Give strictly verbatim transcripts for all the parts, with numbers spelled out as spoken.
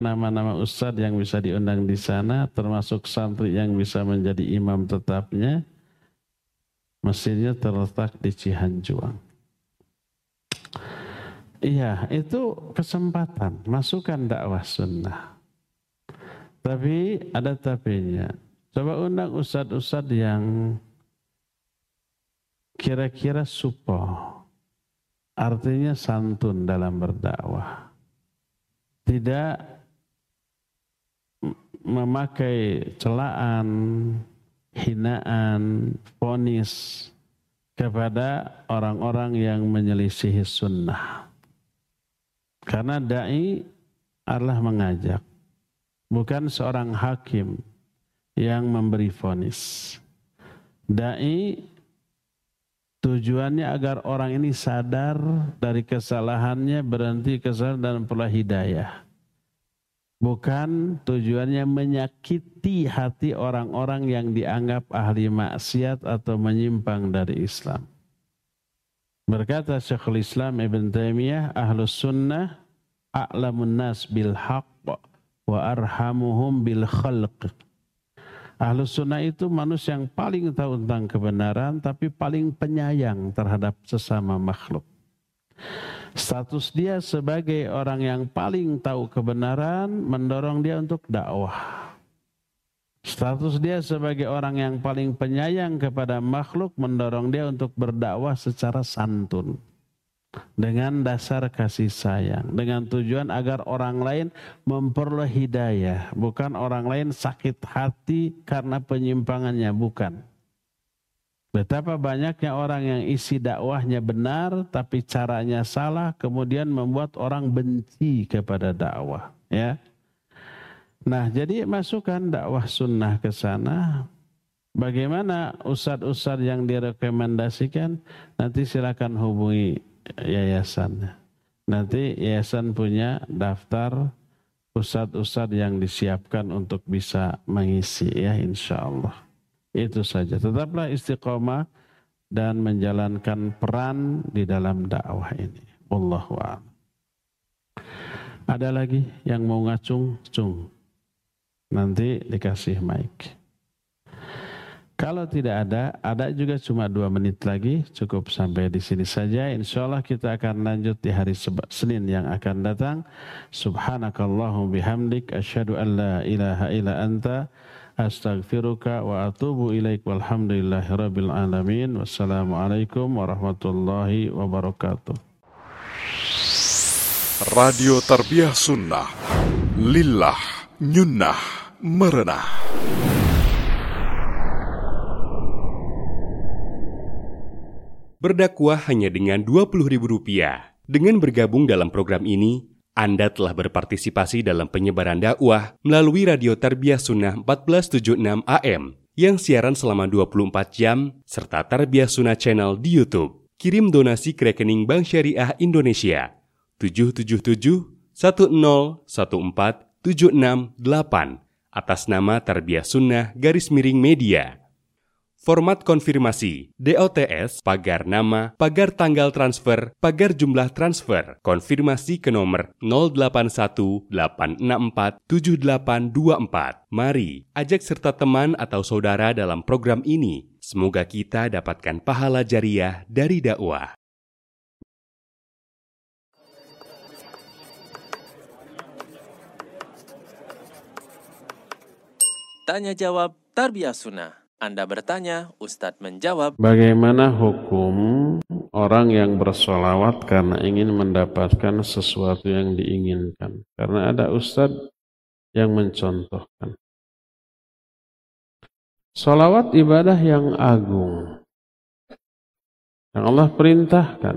nama-nama ustadz yang bisa diundang di sana, termasuk santri yang bisa menjadi imam tetapnya, masjidnya terletak di Cihanjuang. Iya, itu kesempatan, masukan dakwah sunnah. Tapi ada tapinya. Coba undang ustadz-ustadz yang kira-kira supo, artinya santun dalam berdakwah. Tidak memakai celaan, hinaan, vonis kepada orang-orang yang menyelisihi sunnah. Karena da'i adalah mengajak, bukan seorang hakim yang memberi vonis. Da'i tujuannya agar orang ini sadar dari kesalahannya, berhenti kesalahan dan perlah hidayah. Bukan tujuannya menyakiti hati orang-orang yang dianggap ahli maksiat atau menyimpang dari Islam. Berkata Syekhul Islam Ibn Taimiyah, Ahlus Sunnah a'lamun nas bil haqq wa arhamuhum bil khalq. Ahlus Sunnah itu manusia yang paling tahu tentang kebenaran, tapi paling penyayang terhadap sesama makhluk. Status dia sebagai orang yang paling tahu kebenaran mendorong dia untuk dakwah. Status dia sebagai orang yang paling penyayang kepada makhluk mendorong dia untuk berdakwah secara santun. Dengan dasar kasih sayang. Dengan tujuan agar orang lain memperoleh hidayah. Bukan orang lain sakit hati karena penyimpangannya. Bukan. Betapa banyaknya orang yang isi dakwahnya benar tapi caranya salah, kemudian membuat orang benci kepada dakwah. Ya. Nah, jadi masukkan dakwah sunnah ke sana. Bagaimana ustadz-ustadz yang direkomendasikan? Nanti silakan hubungi yayasan. Nanti yayasan punya daftar ustadz-ustadz yang disiapkan untuk bisa mengisi, ya, insya Allah. Itu saja. Tetaplah istiqomah dan menjalankan peran di dalam dakwah ini. Wallahu a'lam. Ada lagi yang mau ngacung? Cung. Nanti dikasih mic. Kalau tidak ada, ada juga cuma dua menit lagi. Cukup sampai di sini saja. Insya Allah kita akan lanjut di hari Senin yang akan datang. Subhanakallahum bihamdik. Asyhadu an la ilaha illa anta. Astaghfiruka wa atubu ilaik. Walhamdulillahi rabbil alamin. Wassalamualaikum warahmatullahi wabarakatuh. Radio Tarbiyah Sunnah. Lillah nyunnah merenah. Berdakwah hanya dengan dua puluh ribu rupiah. Dengan bergabung dalam program ini, Anda telah berpartisipasi dalam penyebaran dakwah melalui Radio Tarbiyah Sunnah empat belas tujuh puluh enam A M yang siaran selama dua puluh empat jam serta Tarbiyah Sunnah Channel di YouTube. Kirim donasi ke rekening Bank Syariah Indonesia tujuh tujuh tujuh satu nol satu empat tujuh enam delapan atas nama Tarbiyah Sunnah garis miring media. Format konfirmasi, D O T S, pagar nama, pagar tanggal transfer, pagar jumlah transfer, konfirmasi ke nomor nol delapan satu delapan enam empat tujuh delapan dua empat. Mari, ajak serta teman atau saudara dalam program ini. Semoga kita dapatkan pahala jariah dari dakwah. Tanya jawab Tarbiyah Sunnah. Anda bertanya, Ustadz menjawab. Bagaimana hukum orang yang bersolawat karena ingin mendapatkan sesuatu yang diinginkan? Karena ada ustadz yang mencontohkan. Solawat ibadah yang agung, yang Allah perintahkan.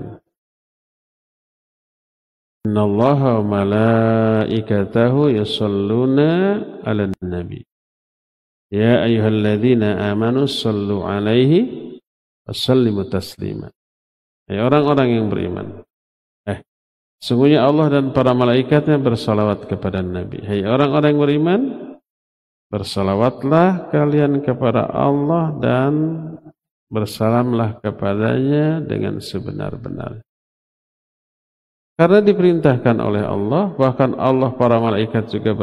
Innallaha wa malaikatahu yusalluna 'alan nabi. Ya ayyuhalladzina amanu sallu alaihi wassallimu taslima. Hai orang-orang yang beriman. Eh, sungguhnya Allah dan para malaikatnya bersalawat kepada Nabi. Hai orang-orang yang beriman, bersalawatlah kalian kepada Allah dan bersalamlah kepadanya dengan sebenar-benarnya. Karena diperintahkan oleh Allah, bahkan Allah para malaikat juga